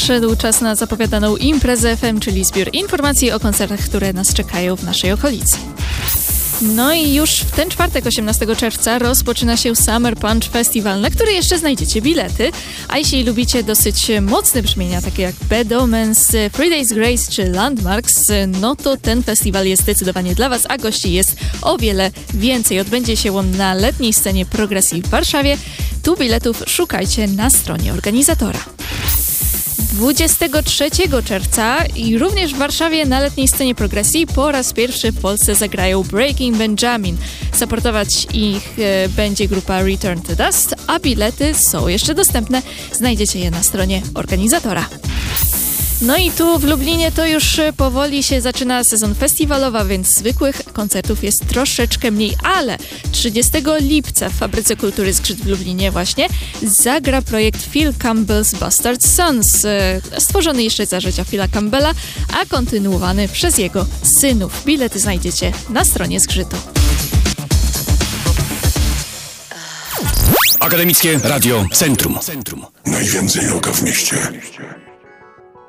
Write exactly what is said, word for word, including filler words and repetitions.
Nadszedł czas na zapowiadaną imprezę F M, czyli zbiór informacji o koncertach, które nas czekają w naszej okolicy. No i już w ten czwartek, osiemnastego czerwca, rozpoczyna się Summer Punch Festival, na który jeszcze znajdziecie bilety. A jeśli lubicie dosyć mocne brzmienia, takie jak Bad Omens, Three Days Grace czy Landmarks, no to ten festiwal jest zdecydowanie dla Was, a gości jest o wiele więcej. Odbędzie się on na letniej scenie Progresji w Warszawie. Tu biletów szukajcie na stronie organizatora. dwudziestego trzeciego czerwca i również w Warszawie na letniej scenie Progresji po raz pierwszy w Polsce zagrają Breaking Benjamin. Supportować ich e, będzie grupa Return to Dust, a bilety są jeszcze dostępne. Znajdziecie je na stronie organizatora. No i tu w Lublinie to już powoli się zaczyna sezon festiwalowy, więc zwykłych koncertów jest troszeczkę mniej, ale trzydziestego lipca w Fabryce Kultury Zgrzyt w Lublinie właśnie zagra projekt Phil Campbell's Bastard Sons, stworzony jeszcze za życia Phila Campbella, a kontynuowany przez jego synów. Bilety znajdziecie na stronie Zgrzytu. Akademickie Radio Centrum. Najwięcej rocka w mieście.